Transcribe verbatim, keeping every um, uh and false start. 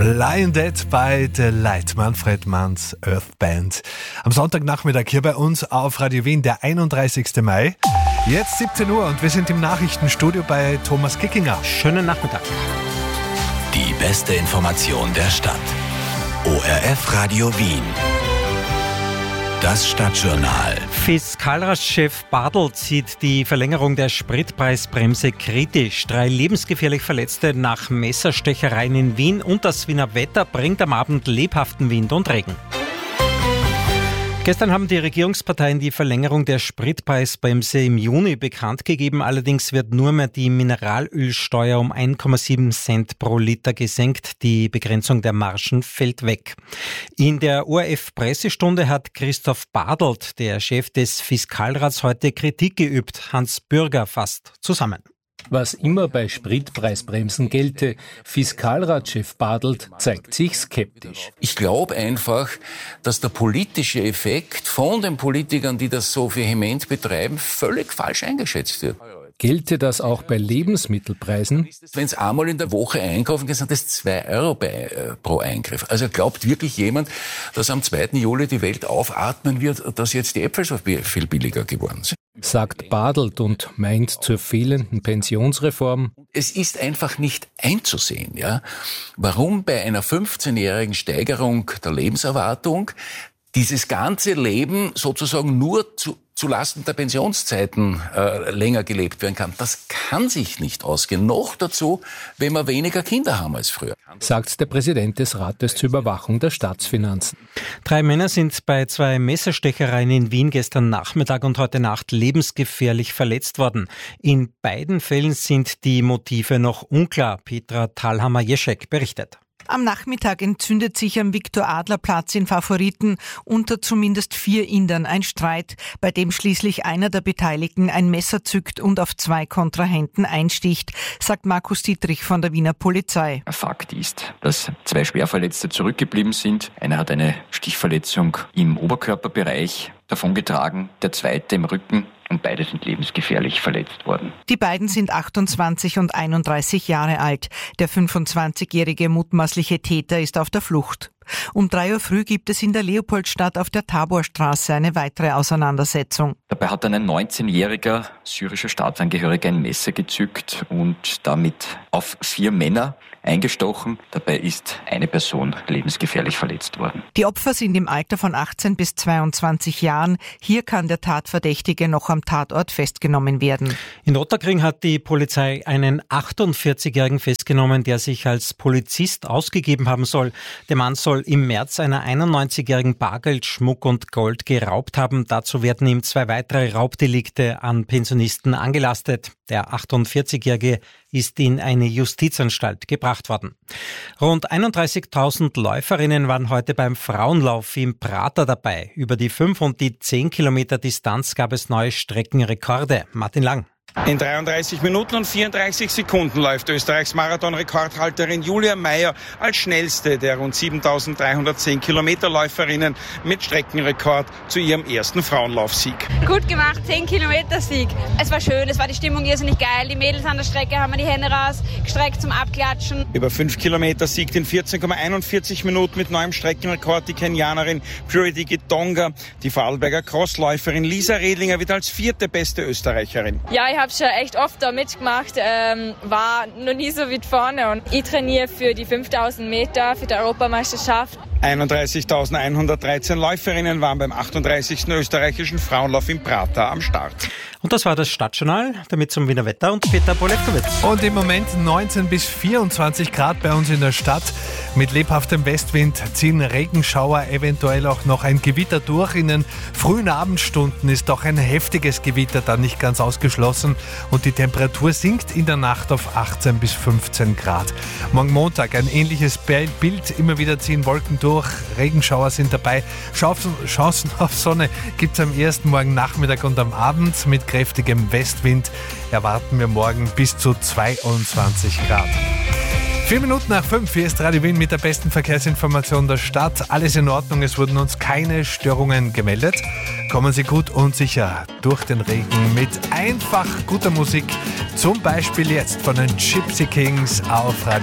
Blinded by the Light, Manfred Manns Earth Band. Am Sonntagnachmittag hier bei uns auf Radio Wien, der einunddreißigsten Mai. Jetzt siebzehn Uhr und wir sind im Nachrichtenstudio bei Thomas Kickinger. Schönen Nachmittag. Die beste Information der Stadt. O R F Radio Wien. Das Stadtjournal. Fiskalratschef Bartelt sieht die Verlängerung der Spritpreisbremse kritisch. Drei lebensgefährlich Verletzte nach Messerstechereien in Wien und das Wiener Wetter bringt am Abend lebhaften Wind und Regen. Gestern haben die Regierungsparteien die Verlängerung der Spritpreisbremse im Juni bekannt gegeben. Allerdings wird nur mehr die Mineralölsteuer um eins Komma sieben Cent pro Liter gesenkt. Die Begrenzung der Margen fällt weg. In der O R F-Pressestunde hat Christoph Bartelt, der Chef des Fiskalrats, heute Kritik geübt. Hans Bürger fasst zusammen. Was immer bei Spritpreisbremsen gelte, Fiskalratschef Bartelt zeigt sich skeptisch. Ich glaube einfach, dass der politische Effekt von den Politikern, die das so vehement betreiben, völlig falsch eingeschätzt wird. Gelte das auch bei Lebensmittelpreisen? Wenn Sie einmal in der Woche einkaufen gehen, sind das zwei Euro bei, äh, pro Eingriff. Also glaubt wirklich jemand, dass am zweiten Juli die Welt aufatmen wird, dass jetzt die Äpfel so viel billiger geworden sind? Sagt Bartelt und meint zur fehlenden Pensionsreform. Es ist einfach nicht einzusehen, ja, warum bei einer fünfzehnjährigen Steigerung der Lebenserwartung dieses ganze Leben sozusagen nur zu zulasten der Pensionszeiten äh, länger gelebt werden kann. Das kann sich nicht ausgehen. Noch dazu, wenn wir weniger Kinder haben als früher. Sagt der Präsident des Rates zur Überwachung der Staatsfinanzen. Drei Männer sind bei zwei Messerstechereien in Wien gestern Nachmittag und heute Nacht lebensgefährlich verletzt worden. In beiden Fällen sind die Motive noch unklar. Petra Thalhammer-Jeschek berichtet. Am Nachmittag entzündet sich am Viktor-Adler-Platz in Favoriten unter zumindest vier Indern ein Streit, bei dem schließlich einer der Beteiligten ein Messer zückt und auf zwei Kontrahenten einsticht, sagt Markus Dietrich von der Wiener Polizei. Fakt ist, dass zwei Schwerverletzte zurückgeblieben sind. Einer hat eine Stichverletzung im Oberkörperbereich davongetragen, der zweite im Rücken. Und beide sind lebensgefährlich verletzt worden. Die beiden sind achtundzwanzig und einunddreißig Jahre alt. Der fünfundzwanzigjährige mutmaßliche Täter ist auf der Flucht. Um drei Uhr früh gibt es in der Leopoldstadt auf der Taborstraße eine weitere Auseinandersetzung. Dabei hat dann ein neunzehnjähriger syrischer Staatsangehöriger ein Messer gezückt und damit auf vier Männer eingestochen. Dabei ist eine Person lebensgefährlich verletzt worden. Die Opfer sind im Alter von achtzehn bis zweiundzwanzig Jahren. Hier kann der Tatverdächtige noch am Tatort festgenommen werden. In Ottakring hat die Polizei einen achtundvierzigjährigen festgenommen, der sich als Polizist ausgegeben haben soll. Der Mann soll im März einer einundneunzigjährigen Bargeld, Schmuck und Gold geraubt haben. Dazu werden ihm zwei weitere Raubdelikte an Pensionisten angelastet. Der achtundvierzigjährige ist in eine Justizanstalt gebracht worden. Rund einunddreißigtausend Läuferinnen waren heute beim Frauenlauf im Prater dabei. Über die fünf und die zehn Kilometer Distanz gab es neue Streckenrekorde. Martin Lang. In dreiunddreißig Minuten und vierunddreißig Sekunden läuft Österreichs Marathon-Rekordhalterin Julia Meyer als schnellste der rund siebentausenddreihundertzehn Kilometerläuferinnen mit Streckenrekord zu ihrem ersten Frauenlaufsieg. Gut gemacht, zehn Kilometer Sieg. Es war schön, es war die Stimmung irrsinnig geil. Die Mädels an der Strecke haben die Hände rausgestreckt zum Abklatschen. Über fünf Kilometer siegt in vierzehn Komma einundvierzig Minuten mit neuem Streckenrekord die Kenianerin Purity Gitonga. Die Vorarlberger Crossläuferin Lisa Redlinger wird als vierte beste Österreicherin. Ja, ich habe schon echt oft da mitgemacht, ähm, war noch nie so weit vorne und ich trainiere für die fünftausend Meter, für die Europameisterschaft. einunddreißigtausendeinhundertdreizehn Läuferinnen waren beim achtunddreißigsten österreichischen Frauenlauf im Prater am Start. Und das war das Stadtjournal, damit zum Wiener Wetter und Peter Polewkowitz. Und im Moment neunzehn bis vierundzwanzig Grad bei uns in der Stadt. Mit lebhaftem Westwind ziehen Regenschauer, eventuell auch noch ein Gewitter durch. In den frühen Abendstunden ist doch ein heftiges Gewitter dann nicht ganz ausgeschlossen. Und die Temperatur sinkt in der Nacht auf achtzehn bis fünfzehn Grad. Morgen Montag ein ähnliches Bild. Immer wieder ziehen Wolken durch, Regenschauer sind dabei. Chancen auf Sonne gibt es am ersten Morgen Nachmittag und am Abend. Mit kräftigem Westwind erwarten wir morgen bis zu zweiundzwanzig Grad. Vier Minuten nach fünf, hier ist Radio Wien mit der besten Verkehrsinformation der Stadt. Alles in Ordnung, es wurden uns keine Störungen gemeldet. Kommen Sie gut und sicher durch den Regen mit einfach guter Musik. Zum Beispiel jetzt von den Gypsy Kings auf Radio